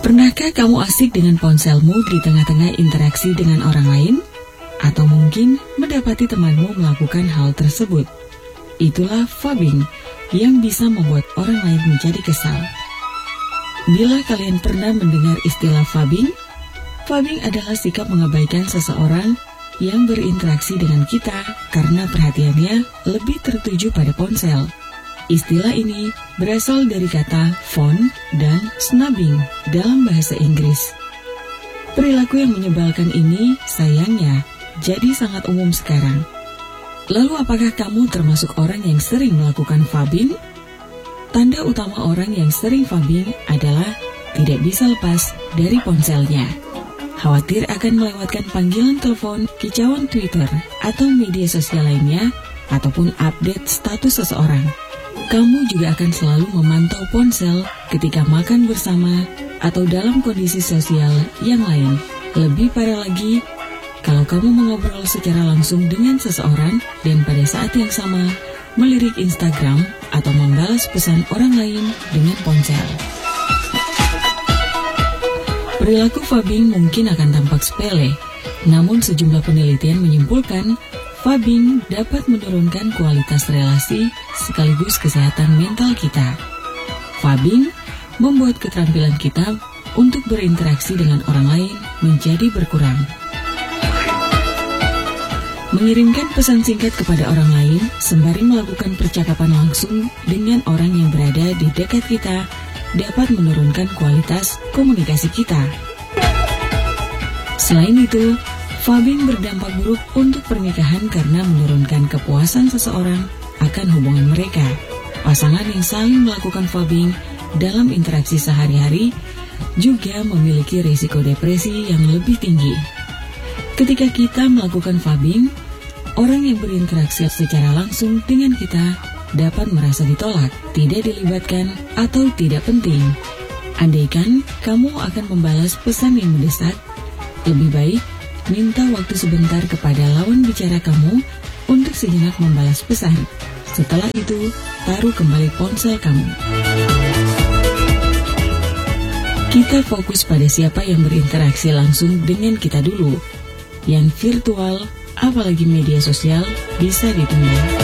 Pernahkah kamu asik dengan ponselmu di tengah-tengah interaksi dengan orang lain? Atau mungkin mendapati temanmu melakukan hal tersebut? Itulah fobbing yang bisa membuat orang lain menjadi kesal. Bila kalian pernah mendengar istilah fobbing, fobbing adalah sikap mengabaikan seseorang yang berinteraksi dengan kita karena perhatiannya lebih tertuju pada ponsel. Istilah ini berasal dari kata phone dan snubbing dalam bahasa Inggris. Perilaku yang menyebalkan ini sayangnya jadi sangat umum sekarang. Lalu apakah kamu termasuk orang yang sering melakukan fobbing? Tanda utama orang yang sering fobbing adalah tidak bisa lepas dari ponselnya. Khawatir akan melewatkan panggilan telepon, kicauan Twitter, atau media sosial lainnya, ataupun update status seseorang. Kamu juga akan selalu memantau ponsel ketika makan bersama atau dalam kondisi sosial yang lain. Lebih parah lagi, kalau kamu mengobrol secara langsung dengan seseorang dan pada saat yang sama melirik Instagram atau membalas pesan orang lain dengan ponsel. Perilaku fobbing mungkin akan tampak sepele, namun sejumlah penelitian menyimpulkan fobbing dapat menurunkan kualitas relasi sekaligus kesehatan mental kita. Fobbing membuat keterampilan kita untuk berinteraksi dengan orang lain menjadi berkurang. Mengirimkan pesan singkat kepada orang lain sembari melakukan percakapan langsung dengan orang yang berada di dekat kita dapat menurunkan kualitas komunikasi kita. Selain itu, fobbing berdampak buruk untuk pernikahan karena menurunkan kepuasan seseorang akan hubungan mereka. Pasangan yang saling melakukan fobbing dalam interaksi sehari-hari juga memiliki risiko depresi yang lebih tinggi. Ketika kita melakukan fobbing, orang yang berinteraksi secara langsung dengan kita dapat merasa ditolak, tidak dilibatkan, atau tidak penting. Andaikan kamu akan membalas pesan yang mendesak, lebih baik minta waktu sebentar kepada lawan bicara kamu untuk sejenak membalas pesan. Setelah itu, taruh kembali ponsel kamu. Kita fokus pada siapa yang berinteraksi langsung dengan kita dulu. Yang virtual, apalagi media sosial, bisa ditunda.